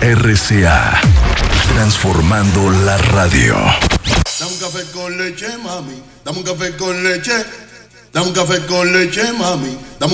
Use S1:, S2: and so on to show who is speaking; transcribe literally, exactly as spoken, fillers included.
S1: R C A, transformando la radio.
S2: Dame un café con leche, mami. Dame un café con leche. Dame un café con leche, mami. Dame